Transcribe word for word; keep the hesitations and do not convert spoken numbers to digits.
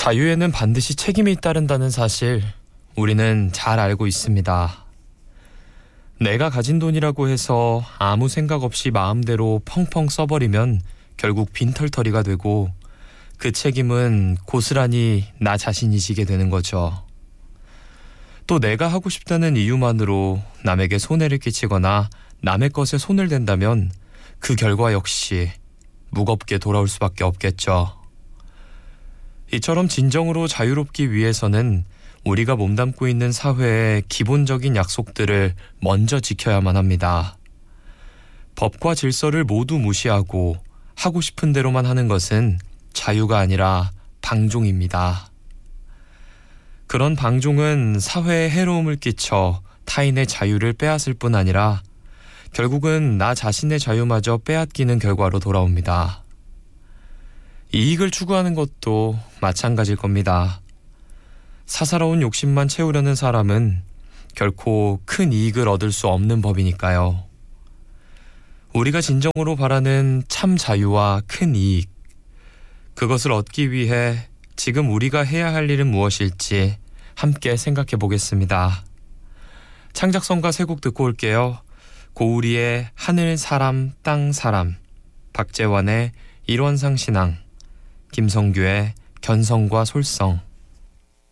자유에는 반드시 책임이 따른다는 사실 우리는 잘 알고 있습니다. 내가 가진 돈이라고 해서 아무 생각 없이 마음대로 펑펑 써버리면 결국 빈털터리가 되고 그 책임은 고스란히 나 자신이 지게 되는 거죠. 또 내가 하고 싶다는 이유만으로 남에게 손해를 끼치거나 남의 것에 손을 댄다면 그 결과 역시 무겁게 돌아올 수밖에 없겠죠. 이처럼 진정으로 자유롭기 위해서는 우리가 몸담고 있는 사회의 기본적인 약속들을 먼저 지켜야만 합니다. 법과 질서를 모두 무시하고 하고 싶은 대로만 하는 것은 자유가 아니라 방종입니다. 그런 방종은 사회에 해로움을 끼쳐 타인의 자유를 빼앗을 뿐 아니라 결국은 나 자신의 자유마저 빼앗기는 결과로 돌아옵니다. 이익을 추구하는 것도 마찬가지일 겁니다. 사사로운 욕심만 채우려는 사람은 결코 큰 이익을 얻을 수 없는 법이니까요. 우리가 진정으로 바라는 참 자유와 큰 이익, 그것을 얻기 위해 지금 우리가 해야 할 일은 무엇일지 함께 생각해 보겠습니다. 창작성가 세 곡 듣고 올게요. 고우리의 하늘 사람 땅 사람, 박재환의 일원상 신앙, 김성규의 견성과 솔성.